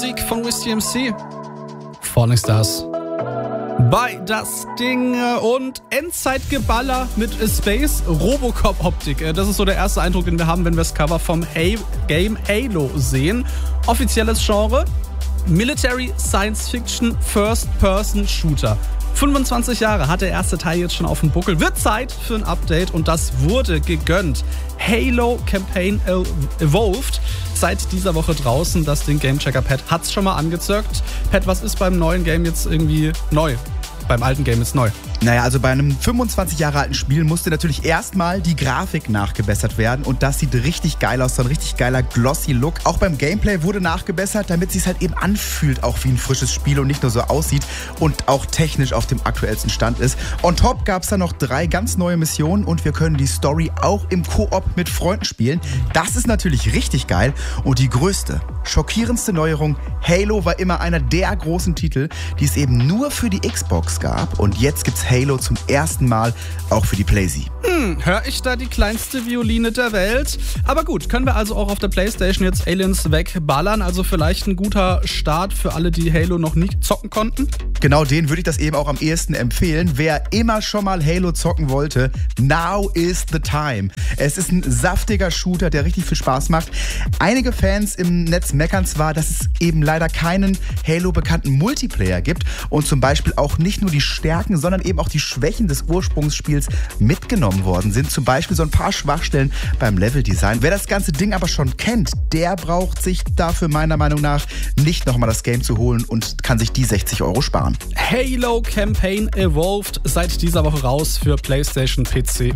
Musik von Wiz TMC. Falling Stars. Bei das Ding und Endzeitgeballer mit Space Robocop-Optik. Das ist so der erste Eindruck, den wir haben, wenn wir das Cover vom Game Halo sehen. Offizielles Genre: Military Science Fiction First-Person Shooter. 25 Jahre hat der erste Teil jetzt schon auf dem Buckel. Wird Zeit für ein Update und das wurde gegönnt. Halo Campaign Evolved. Seit dieser Woche draußen. Das Ding Gamechecker Pat hat's schon mal angezockt. Pat, was ist beim neuen Game jetzt irgendwie neu? Beim alten Game ist neu. Naja, also bei einem 25 Jahre alten Spiel musste natürlich erstmal die Grafik nachgebessert werden und das sieht richtig geil aus, so ein richtig geiler glossy Look. Auch beim Gameplay wurde nachgebessert, damit es sich halt eben anfühlt, auch wie ein frisches Spiel und nicht nur so aussieht und auch technisch auf dem aktuellsten Stand ist. On top gab es dann noch 3 ganz neue Missionen und wir können die Story auch im Koop mit Freunden spielen. Das ist natürlich richtig geil und die größte, schockierendste Neuerung: Halo war immer einer der großen Titel, die es eben nur für die Xbox gab und jetzt gibt's Halo zum ersten Mal auch für die PlayStation. Hör ich da die kleinste Violine der Welt? Aber gut, können wir also auch auf der PlayStation jetzt Aliens wegballern? Also vielleicht ein guter Start für alle, die Halo noch nicht zocken konnten? Genau den würde ich das eben auch am ehesten empfehlen. Wer immer schon mal Halo zocken wollte, now is the time. Es ist ein saftiger Shooter, der richtig viel Spaß macht. Einige Fans im Netz meckern zwar, dass es eben leider keinen Halo-bekannten Multiplayer gibt und zum Beispiel auch nicht nur die Stärken, sondern eben auch die Schwächen des Ursprungsspiels mitgenommen worden sind. Zum Beispiel so ein paar Schwachstellen beim Leveldesign. Wer das ganze Ding aber schon kennt, der braucht sich dafür meiner Meinung nach nicht nochmal das Game zu holen und kann sich die 60 € sparen. Halo Campaign Evolved seit dieser Woche raus für PlayStation, PC